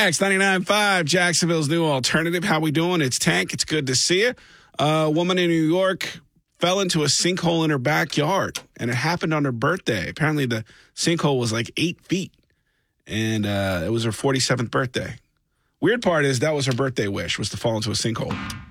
X99.5, Jacksonville's new alternative. How we doing? It's Tank. It's good to see you. A woman in New York fell into a sinkhole in her backyard, and it happened on her birthday. Apparently, the sinkhole was like 8 feet, and it was her 47th birthday. Weird part is that was her birthday wish, was to fall into a sinkhole.